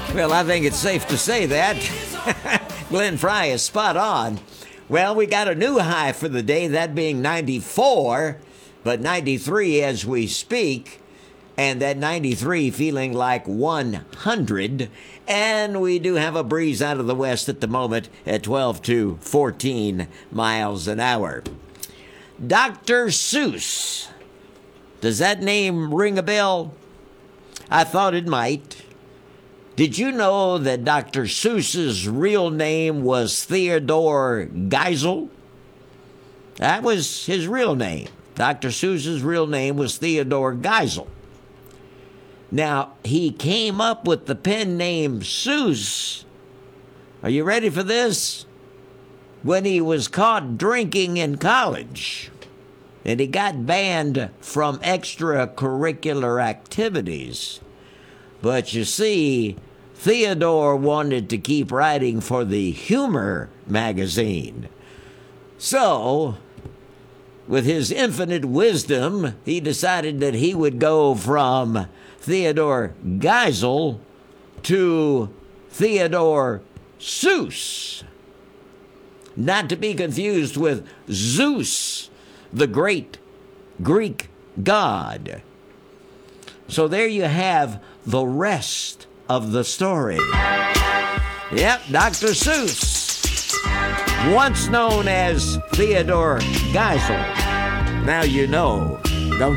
Well, I think it's safe to say that. Glenn Fry is spot on. Well, we got a new high for the day, that being 94, but 93 as we speak, and that 93 feeling like 100. And we do have a breeze out of the west at the moment at 12 to 14 miles an hour. Dr. Seuss. Does that name ring a bell? I thought it might. Did you know that Dr. Seuss's real name was Theodore Geisel? That was his real name. Dr. Seuss's real name was Theodore Geisel. Now, he came up with the pen name Seuss. Are you ready for this? When he was caught drinking in college, and he got banned from extracurricular activities. But you see, Theodore wanted to keep writing for the Humor magazine. So, with his infinite wisdom, he decided that he would go from Theodore Geisel to Theodore Seuss. Not to be confused with Zeus, the great Greek god. So there you have the rest of the story. Yep, Dr. Seuss, once known as Theodore Geisel. Now you know.